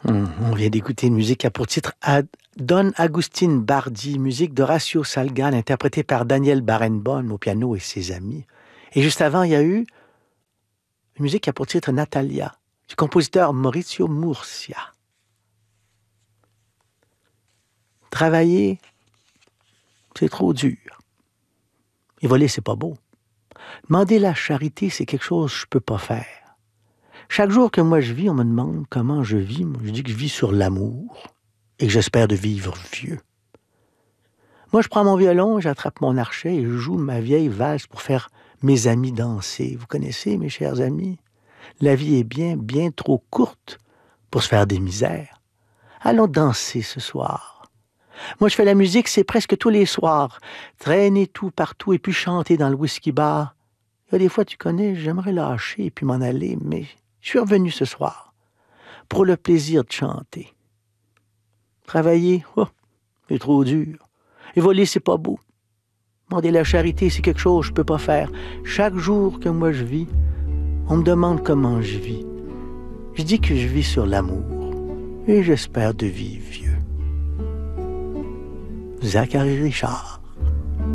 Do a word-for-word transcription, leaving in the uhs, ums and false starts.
Hum, On vient d'écouter une musique qui a pour titre Ad- Don Agustin Bardi, musique d'Horacio Salgan, interprétée par Daniel Barenboim au piano et ses amis. Et juste avant, il y a eu une musique qui a pour titre Natalia, du compositeur Maurizio Murcia. Travailler, c'est trop dur. Et voler, c'est pas beau. Demander la charité, c'est quelque chose que je peux pas faire. Chaque jour que moi je vis, on me demande comment je vis. Moi, je dis que je vis sur l'amour et que j'espère de vivre vieux. Moi, je prends mon violon, j'attrape mon archet et je joue ma vieille valse pour faire mes amis danser. Vous connaissez, mes chers amis? La vie est bien, bien trop courte pour se faire des misères. Allons danser ce soir. Moi, je fais la musique, c'est presque tous les soirs. Traîner tout partout et puis chanter dans le whisky bar. Il y a des fois, tu connais, j'aimerais lâcher et puis m'en aller, mais je suis revenu ce soir pour le plaisir de chanter. Travailler, oh, c'est trop dur. Et voler, c'est pas beau. Demander la charité, c'est quelque chose que je peux pas faire. Chaque jour que moi je vis, on me demande comment je vis. Je dis que je vis sur l'amour et j'espère de vivre vieux. Zachary Richard.